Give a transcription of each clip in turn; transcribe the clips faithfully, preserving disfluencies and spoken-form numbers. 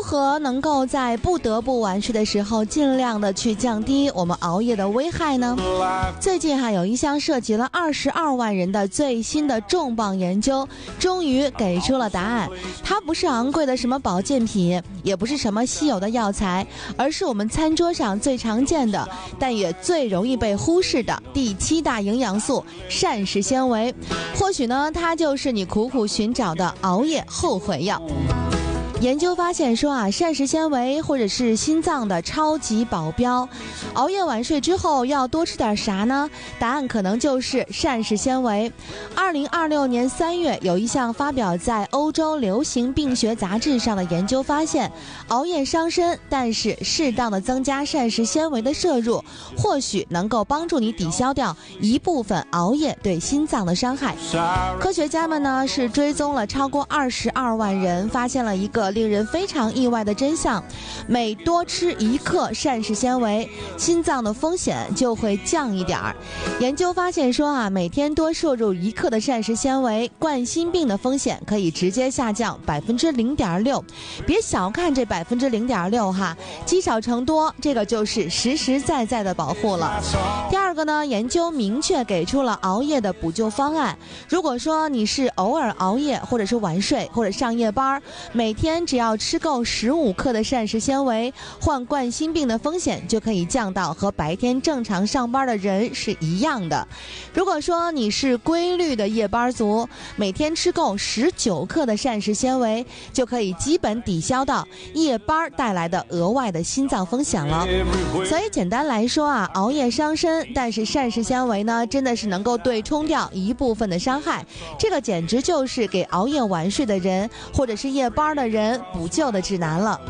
何能够在不得不晚睡的时候尽量的去降低我们熬夜的危害呢？最近哈有一项涉及了二十二万人的最新的重磅研究，终于给出了答案。它不是昂贵的什么保健品，也不是什么稀有的药材，而是我们餐桌上最常见的，但也最容易被忽视的第七大营养素——膳食纤维。或许呢，它就是你苦苦寻找的熬夜后悔药。研究发现说啊，膳食纤维或者是心脏的超级保镖。熬夜晚睡之后要多吃点啥呢？答案可能就是膳食纤维。二零二六年三月，有一项发表在欧洲流行病学杂志上的研究发现，熬夜伤身，但是适当的增加膳食纤维的摄入，或许能够帮助你抵消掉一部分熬夜对心脏的伤害。科学家们呢是追踪了超过二十二万人，发现了一个令人非常意外的真相：每多吃一克膳食纤维，心脏的风险就会降一点儿。研究发现说啊，每天多摄入一克的膳食纤维，冠心病的风险可以直接下降百分之零点六。别小看这百分之零点六哈，积少成多，这个就是实实在在的保护了。第二个呢，研究明确给出了熬夜的补救方案。如果说你是偶尔熬夜，或者是晚睡，或者上夜班，每天只要吃够十五克的膳食纤维，患冠心病的风险就可以降到和白天正常上班的人是一样的。如果说你是规律的夜班族，每天吃够十九克的膳食纤维，就可以基本抵消到夜班带来的额外的心脏风险了。所以简单来说啊，熬夜伤身，但是膳食纤维呢，真的是能够对冲掉一部分的伤害。这个简直就是给熬夜晚睡的人，或者是夜班的人补救的指南了。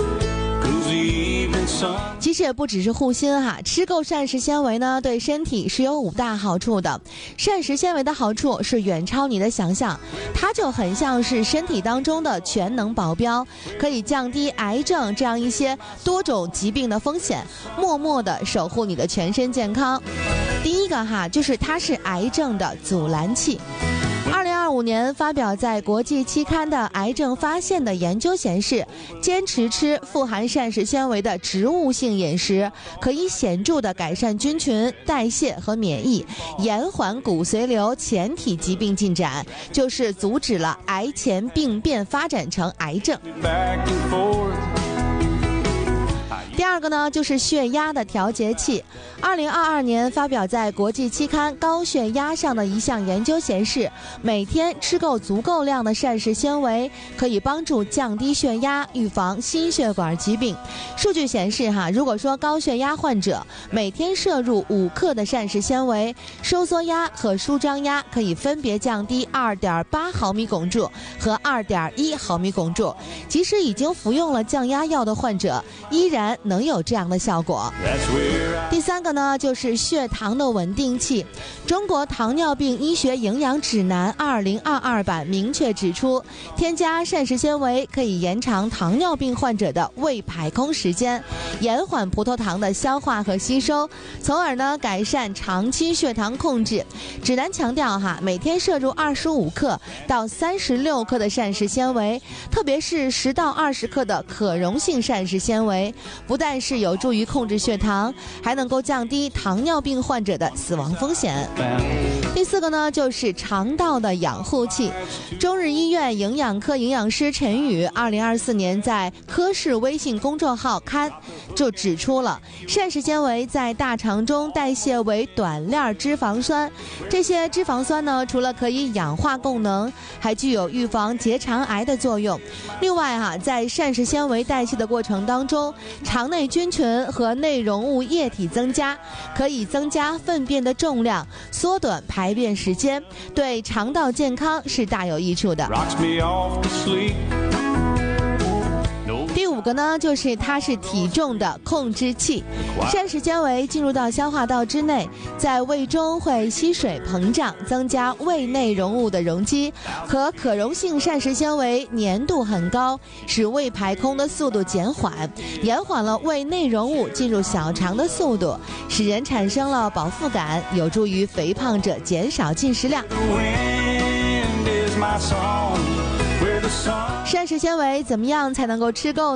其实也不只是护心哈，吃够膳食纤维呢，对身体是有五大好处的。膳食纤维的好处是远超你的想象，它就很像是身体当中的全能保镖，可以降低癌症这样一些多种疾病的风险，默默地守护你的全身健康。第一个哈，就是它是癌症的阻拦器。二零二五年发表在国际期刊的癌症发现的研究显示，坚持吃富含膳食纤维的植物性饮食，可以显著地改善菌群、代谢和免疫，延缓骨髓瘤前体疾病进展，就是阻止了癌前病变发展成癌症。第二个呢，就是血压的调节器。二零二二年发表在国际期刊《高血压》上的一项研究显示，每天吃够足够量的膳食纤维，可以帮助降低血压，预防心血管疾病。数据显示哈，如果说高血压患者每天摄入五克的膳食纤维，收缩压和舒张压可以分别降低二点八毫米汞柱和二点一毫米汞柱。即使已经服用了降压药的患者，依然能有这样的效果。第三个呢，就是血糖的稳定器。中国糖尿病医学营养指南二零二二版明确指出，添加膳食纤维可以延长糖尿病患者的胃排空时间，延缓葡萄糖的消化和吸收，从而呢改善长期血糖控制。指南强调哈，每天摄入二十五克到三十六克的膳食纤维，特别是十到二十克的可溶性膳食纤维，不但是有助于控制血糖，还能够降低糖尿病患者的死亡风险。第四个呢，就是肠道的养护器。中日医院营养科营养师陈宇二零二四年在科室微信公众号刊就指出了，膳食纤维在大肠中代谢为短链脂肪酸，这些脂肪酸呢，除了可以氧化功能，还具有预防结肠癌的作用。另外哈、啊，在膳食纤维代谢的过程当中，肠内菌群和内容物液体增加，可以增加粪便的重量，缩短排便时间，对肠道健康是大有益处的。第五个呢，就是它是体重的控制器。膳食纤维进入到消化道之内，在胃中会吸水膨胀，增加胃内容物的容积。可可溶性膳食纤维粘度很高，使胃排空的速度减缓，延缓了胃内容物进入小肠的速度，使人产生了饱腹感，有助于肥胖者减少进食量。膳食纤维怎么样才能够吃够